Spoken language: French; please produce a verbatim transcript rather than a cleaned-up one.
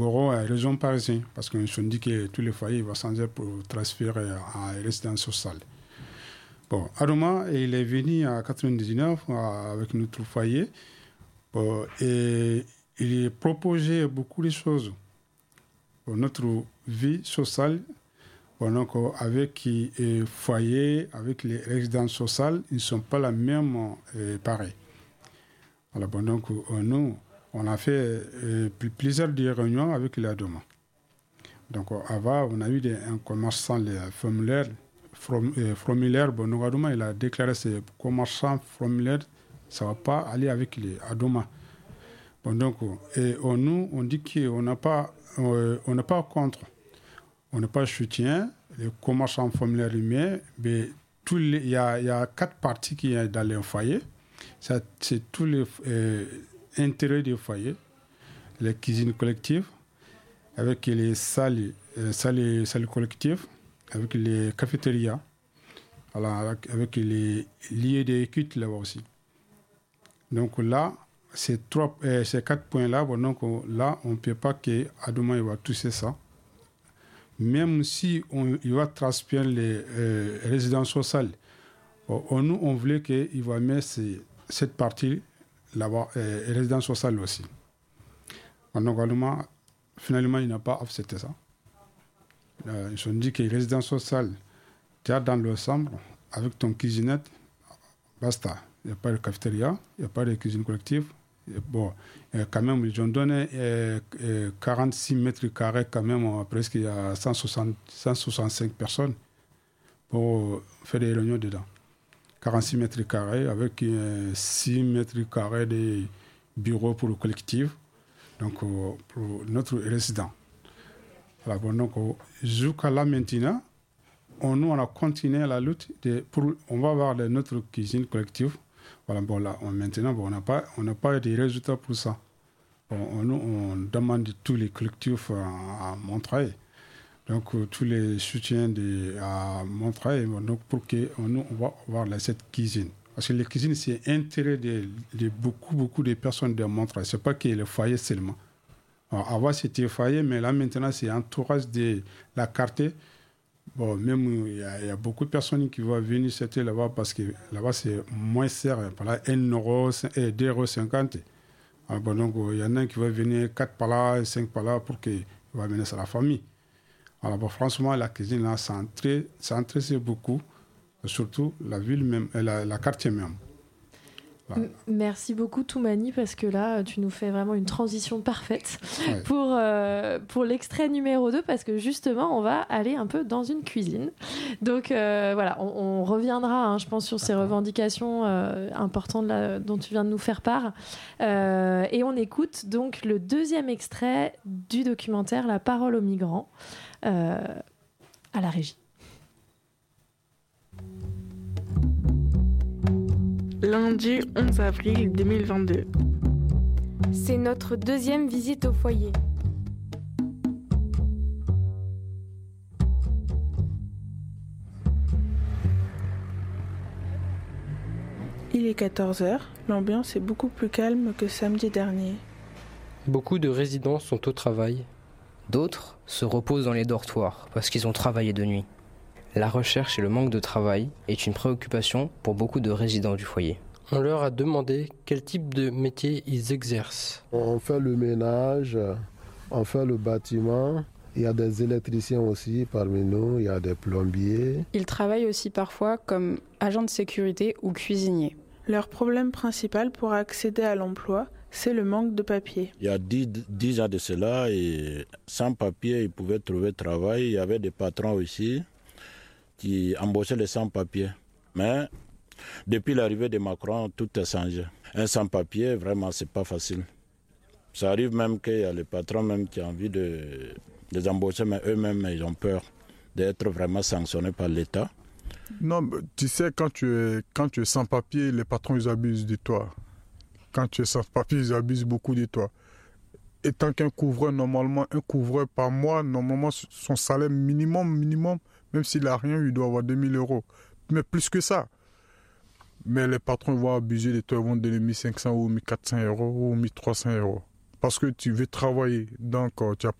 Bureau à la région parisienne, parce qu'on se dit que tous les foyers vont changer pour transférer à la résidence sociale. Bon, Adoma, il est venu en quatre-vingt-dix-neuf avec notre foyer bon, et il proposait beaucoup de choses pour notre vie sociale. Bon, donc, avec les foyers, avec les résidences sociales, ils ne sont pas la même euh, pareil. Alors, bon, donc, nous, on a fait euh, plusieurs réunions avec les Adoma. Donc, avant, on a eu des, un commerçant, les formulaires, from, euh, formulaires. Bon, donc, Adoma, il a déclaré ces commerçants formulaires, ça ne va pas aller avec les Adoma. Bon, donc, et on, nous, on dit qu'on n'a pas, euh, on n'est pas contre. On n'est pas soutien, les commerçants formulaires humains, mais il y, y a quatre parties qui sont dans les foyers. Ça, c'est tous les euh, intérêts des foyers, les cuisines collectives, avec les salles, euh, salles, salles collectives, avec les cafétérias, alors, avec les lieux d'écoute là-bas aussi. Donc là, ces, trois, euh, ces quatre points-là, bon, donc là, on ne peut pas qu'Adoma va toucher ça. Même si on, il va transférer les euh, résidences sociales, bon, on, nous, on voulait qu'il va mettre ces, cette partie là-bas, euh, résidence sociale aussi. Donc, finalement, il n'a pas accepté ça. Euh, ils ont dit que résidence sociale, tu es dans le chambre, avec ton cuisinette, basta. Il n'y a pas de cafétéria, il n'y a pas de cuisine collective. Et bon, euh, quand même, ils ont donné euh, euh, quarante-six mètres carrés, quand même, euh, presque il y a cent soixante, cent soixante-cinq personnes pour faire des réunions dedans. quarante-six mètres carrés avec euh, six mètres carrés de bureaux pour le collectif, donc euh, pour notre résident. Voilà, bon, donc, euh, jusqu'à là maintenant, on, nous, on a continué la lutte. De, pour, on va avoir de notre cuisine collective. Voilà, bon, là, on, maintenant, bon, on n'a pas, on n'a pas de résultats pour ça. Bon, on, on demande tous les collectifs à, à Montreuil. Donc, euh, tous les soutiens de, à Montreuil, bon, donc, pour qu'on on va avoir là, cette cuisine. Parce que la cuisine, c'est l'intérêt de, de beaucoup, beaucoup de personnes de Montreuil. Ce n'est pas que le foyer seulement. Alors, avant, c'était le foyer, mais là, maintenant, c'est l'entourage de la quartier. Bon, même, il y, y a beaucoup de personnes qui vont venir s'éter là-bas parce que là-bas, c'est moins cher. Par là, un euro et deux euros cinquante. Alors, bon, donc, il y en a qui vont venir quatre par là, cinq par là pour qu'ils vont venir sur la famille. Alors, bon, franchement, la cuisine, là, ça intéresse beaucoup, surtout la ville même, la, la quartier même. Voilà. Merci beaucoup Toumani, parce que là tu nous fais vraiment une transition parfaite ouais. pour, euh, pour l'extrait numéro deux, parce que justement on va aller un peu dans une cuisine. Donc euh, voilà, on, on reviendra hein, je pense sur ces revendications euh, importantes là, dont tu viens de nous faire part, euh, et on écoute donc le deuxième extrait du documentaire La parole aux migrants euh, à la régie. Lundi onze avril deux mille vingt-deux. C'est notre deuxième visite au foyer. Il est quatorze heures, l'ambiance est beaucoup plus calme que samedi dernier. Beaucoup de résidents sont au travail. D'autres se reposent dans les dortoirs parce qu'ils ont travaillé de nuit. La recherche et le manque de travail est une préoccupation pour beaucoup de résidents du foyer. On leur a demandé quel type de métier ils exercent. On fait le ménage, on fait le bâtiment. Il y a des électriciens aussi parmi nous, il y a des plombiers. Ils travaillent aussi parfois comme agents de sécurité ou cuisiniers. Leur problème principal pour accéder à l'emploi, c'est le manque de papier. Il y a dix ans de cela, et sans papier, ils pouvaient trouver travail. Il y avait des patrons aussi qui embauchaient les sans-papiers. Mais depuis l'arrivée de Macron, tout a changé. Un sans-papier, vraiment, c'est pas facile. Ça arrive même qu'il y a les patrons même qui ont envie de les embaucher, mais eux-mêmes, ils ont peur d'être vraiment sanctionnés par l'État. Non, tu sais, quand tu es, quand tu es sans-papier, les patrons, ils abusent de toi. Quand tu es sans-papier, ils abusent beaucoup de toi. Et tant qu'un couvreur, normalement, un couvreur par mois, normalement, son salaire minimum, minimum, même s'il n'a rien, il doit avoir deux mille euros. Mais plus que ça. Mais les patrons vont abuser de toi, ils vont donner mille cinq cents ou mille quatre cents euros ou mille trois cents euros. parce que tu veux travailler. Donc, tu as